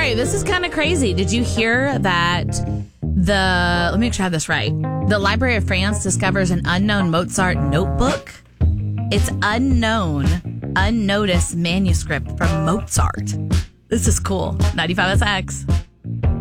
right, this is kind of crazy. Did you hear that let me make sure I have this right. The Library of France discovers an unknown Mozart notebook. It's unknown, unnoticed manuscript from Mozart. This is cool. 95SX.